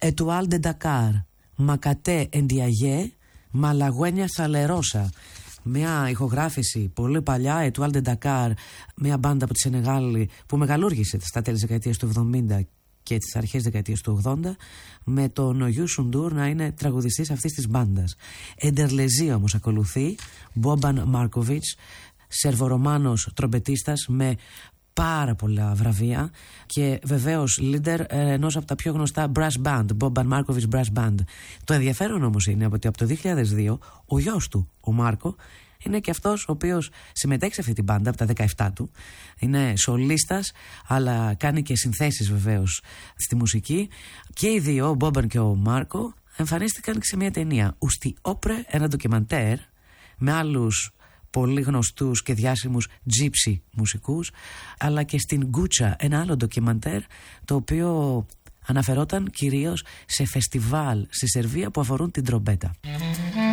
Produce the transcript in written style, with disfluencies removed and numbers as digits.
Étoile de Dakar, Μακατέ Εντιαγέ, Μαλαγουένια Σαλερόσα. Μια ηχογράφηση πολύ παλιά, Étoile de Dakar, μια μπάντα από τη Σενεγάλη που μεγαλούργησε στα τέλη της δεκαετίας του 70 και τις αρχές δεκαετίας του 80, με τον Γιου Σουντούρ να είναι τραγουδιστής αυτής της μπάντας. Εντερλεζή όμως ακολουθεί, Μπόμπαν Μάρκοβιτς, Σερβορωμάνος τρομπετίστας με πάρα πολλά βραβεία και βεβαίως leader ενός από τα πιο γνωστά brass band, Boban Markovic Brass Band. Το ενδιαφέρον όμως είναι ότι από το 2002 ο γιος του, ο Μάρκο, είναι και αυτός ο οποίος συμμετέχει σε αυτή την μπάντα από τα 17 του. Είναι σολίστας, αλλά κάνει και συνθέσεις βεβαίως στη μουσική. Και οι δύο, ο Μπόμπαν και ο Μάρκο, εμφανίστηκαν και σε μια ταινία, Ουστί Όπρε, ένα ντοκιμαντέρ με άλλους πολύ γνωστούς και διάσημους gypsy μουσικούς, αλλά και στην Γκούτσα, ένα άλλο ντοκιμαντέρ το οποίο αναφερόταν κυρίως σε φεστιβάλ στη Σερβία που αφορούν την τρομπέτα.